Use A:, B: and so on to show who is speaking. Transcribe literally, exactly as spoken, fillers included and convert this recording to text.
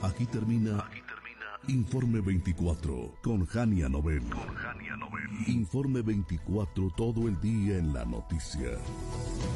A: Aquí termina, Aquí termina Informe veinticuatro con Jania Novel. Con Jania Novel. Informe veinticuatro, todo el día en la noticia.